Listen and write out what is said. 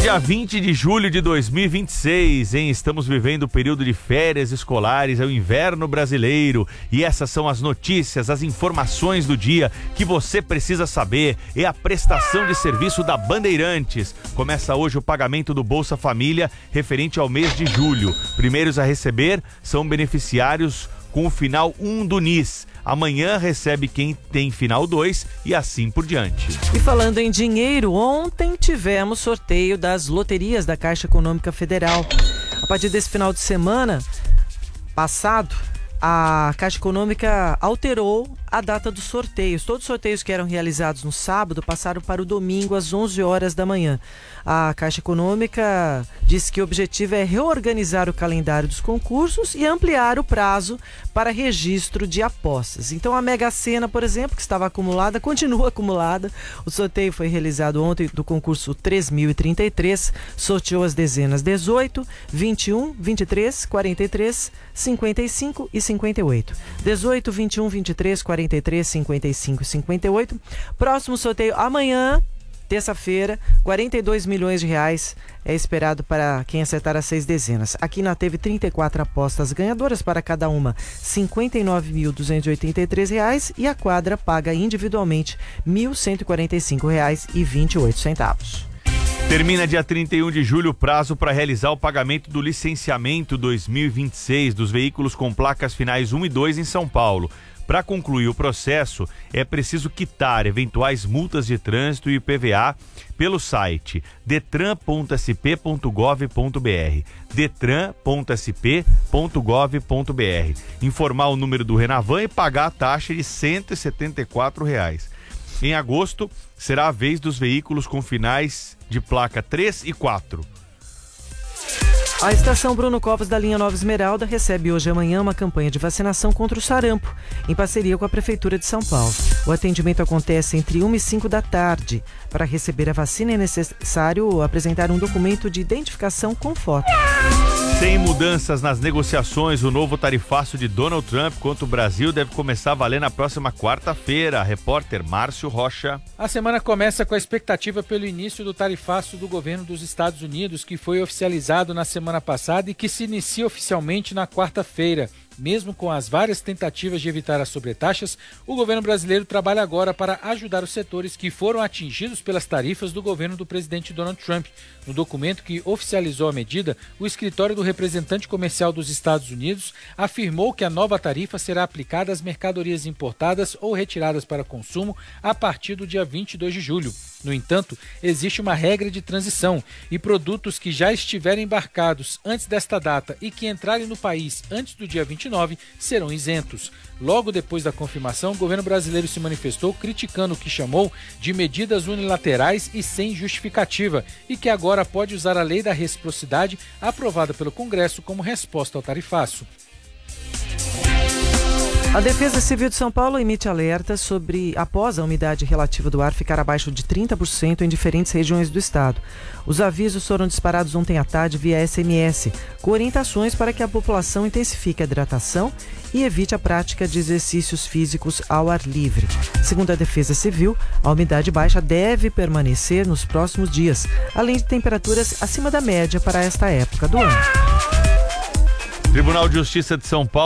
Dia 20 de julho de 2026, hein? Estamos vivendo o período de férias escolares, é o inverno brasileiro. E essas são as notícias, as informações do dia que você precisa saber. É a prestação de serviço da Bandeirantes. Começa hoje o pagamento do Bolsa Família referente ao mês de julho. Primeiros a receber são beneficiários com o final 1 do NIS. Amanhã recebe quem tem final 2 e assim por diante. E falando em dinheiro, ontem tivemos sorteio das loterias da Caixa Econômica Federal. A partir desse final de semana passado, a Caixa Econômica alterou a data dos sorteios. Todos os sorteios que eram realizados no sábado passaram para o domingo às 11 horas da manhã. A Caixa Econômica disse que o objetivo é reorganizar o calendário dos concursos e ampliar o prazo para registro de apostas. Então a Mega Sena, por exemplo, que estava acumulada, continua acumulada. O sorteio foi realizado ontem do concurso 3033, sorteou as dezenas 18, 21, 23, 43, 55 e 58. 18, 21, 23, 43, 55 e 58. Próximo sorteio amanhã, terça-feira, 42 milhões de reais é esperado para quem acertar as 6 dezenas. Aqui na teve 34 apostas ganhadoras, para cada uma R$ 59.283 e a quadra paga individualmente R$ 1.145,28. Termina dia 31 de julho o prazo para realizar o pagamento do licenciamento 2026 dos veículos com placas finais 1 e 2 em São Paulo. Para concluir o processo, é preciso quitar eventuais multas de trânsito e IPVA pelo site detran.sp.gov.br, detran.sp.gov.br, informar o número do Renavan e pagar a taxa de R$ 174. Em agosto, será a vez dos veículos com finais de placa 3 e 4. A estação Bruno Covas da linha Nova Esmeralda recebe hoje e amanhã uma campanha de vacinação contra o sarampo, em parceria com a Prefeitura de São Paulo. O atendimento acontece entre 1 e 5 da tarde. Para receber a vacina é necessário apresentar um documento de identificação com foto. Sem mudanças nas negociações, o novo tarifaço de Donald Trump contra o Brasil deve começar a valer na próxima quarta-feira. Repórter Márcio Rocha. A semana começa com a expectativa pelo início do tarifaço do governo dos Estados Unidos, que foi oficializado na semana passada e que se inicia oficialmente na quarta-feira. Mesmo com as várias tentativas de evitar as sobretaxas, o governo brasileiro trabalha agora para ajudar os setores que foram atingidos pelas tarifas do governo do presidente Donald Trump. No documento que oficializou a medida, o escritório do representante comercial dos Estados Unidos afirmou que a nova tarifa será aplicada às mercadorias importadas ou retiradas para consumo a partir do dia 22 de julho. No entanto, existe uma regra de transição e produtos que já estiverem embarcados antes desta data e que entrarem no país antes do dia 29 serão isentos. Logo depois da confirmação, o governo brasileiro se manifestou criticando o que chamou de medidas unilaterais e sem justificativa e que agora pode usar a lei da reciprocidade aprovada pelo Congresso como resposta ao tarifaço. A Defesa Civil de São Paulo emite alertas após a umidade relativa do ar ficar abaixo de 30% em diferentes regiões do estado. Os avisos foram disparados ontem à tarde via SMS, com orientações para que a população intensifique a hidratação e evite a prática de exercícios físicos ao ar livre. Segundo a Defesa Civil, a umidade baixa deve permanecer nos próximos dias, além de temperaturas acima da média para esta época do ano. Tribunal de Justiça de São Paulo